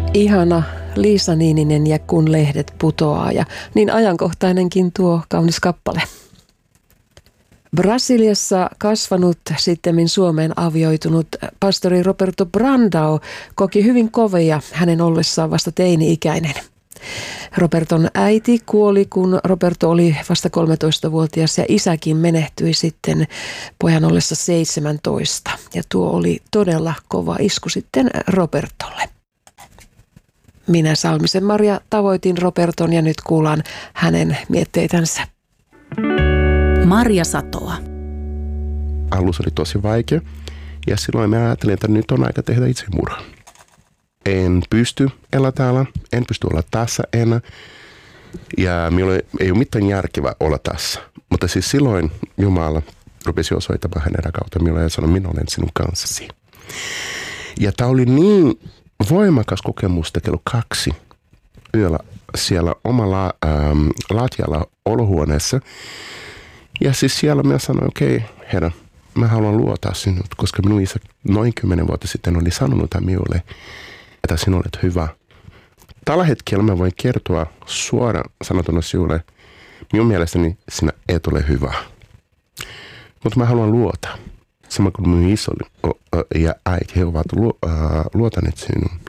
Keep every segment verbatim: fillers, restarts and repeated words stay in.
Ihana Liisa Niininen ja Kun lehdet putoaa, ja niin ajankohtainenkin tuo kaunis kappale. Brasiliassa kasvanut, sittemmin Suomeen avioitunut pastori Roberto Brandão koki hyvin kovia hänen ollessaan vasta teini-ikäinen. Roberton äiti kuoli, kun Roberto oli vasta kolmetoistavuotias, ja isäkin menehtyi sitten pojan ollessa seitsemäntoista. Ja tuo oli todella kova isku sitten Robertolle. Minä, Salmisen Maria, tavoitin Roberton ja nyt kuullaan hänen mietteitänsä. Marja Satoa. Alus oli tosi vaikea ja silloin mä ajattelin, että nyt on aika tehdä itsemurha. En pysty elää täällä, en pysty olla tässä enää ja minulla ei ole mitään järkevää olla tässä. Mutta siis silloin Jumala rupesi osoittamaan hänen kautta minulle ja sanoi, minä olen sinun kanssasi. Ja tämä oli niin voimakas kokemus kello kaksi yöllä siellä omalla ähm, latjalla olohuoneessa. Ja siis siellä minä sanoin, okei, okay, herra, mä haluan luottaa sinut, koska minun isä noin kymmenen vuotta sitten oli sanonut minulle, että sinä olet hyvä. Tällä hetkellä mä voin kertoa suoraan sanotuna sinulle, minun mielestäni sinä et ole hyvä. Mutta mä haluan luottaa. Sama kuin minun iso ja äiti, he ovat luotaneet sinun.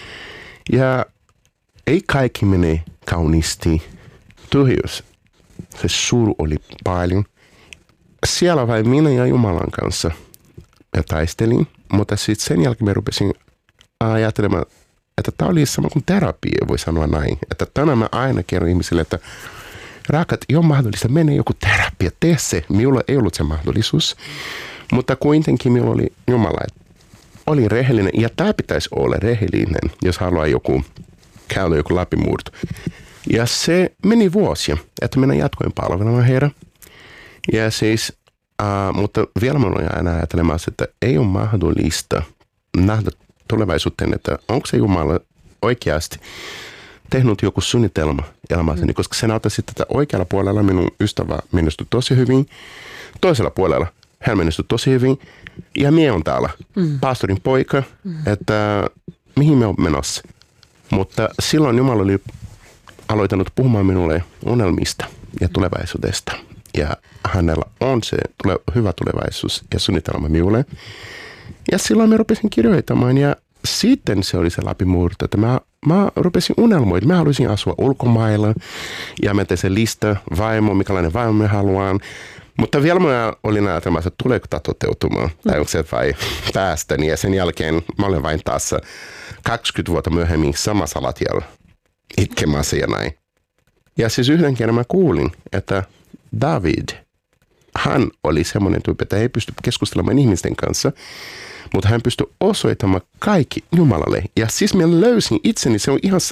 Ja ei kaikki mene kauniisti. Tyhjyys, se suru oli paljon. Siellä vain minä ja Jumalan kanssa ja taistelin, mutta sitten sen jälkeen mä rupesin ajattelemaan, että tämä oli sama kuin terapia, voi sanoa näin. Että tänään mä aina kerron ihmisille, että rakat, ei ole mahdollista, mene joku terapia, tee se. Minulla ei ollut se mahdollisuus, mutta kuitenkin minulla oli Jumala, oli rehellinen, ja tämä pitäisi olla rehellinen, jos haluaa joku käydä joku läpimurto. Ja se meni vuosia, että minä jatkoin palvelemaan Herra. Ja siis, uh, mutta vielä minä olen aina ajattelemassa, että ei ole mahdollista nähdä tulevaisuuteen, että onko se Jumala oikeasti tehnyt joku suunnitelma elämässäni, koska se näyttää sitten, että oikealla puolella minun ystävä menestyi tosi hyvin, toisella puolella hän menestyi tosi hyvin, ja minä on täällä, mm. pastorin poika, mm. että mihin me on menossa. Mutta silloin Jumala oli aloittanut puhumaan minulle unelmista ja tulevaisuudesta. Ja hänellä on se tule, hyvä tulevaisuus ja suunnitelma minulle. Ja silloin mä rupesin kirjoittamaan ja sitten se oli se läpimurto, että mä, mä rupesin unelmoimaan. Mä haluaisin asua ulkomailla ja mä tein se lista vaimo, mikälainen vaimo mä haluan. Mutta vielä mä olin ajatelmassa, että tuleeko tämä toteutumaan tai onko se vai päästäni. Ja sen jälkeen mä olen vain taas kaksikymmentä vuotta myöhemmin samassa latjalla itkemässä ja näin. Ja siis yhden kerran mä kuulin, että David, hän oli semmoinen tyyppi, että ei pysty keskustelemaan ihmisten kanssa, mutta hän pystyi osoittamaan kaikki Jumalalle. Ja siis mä löysin itseni, se on ihan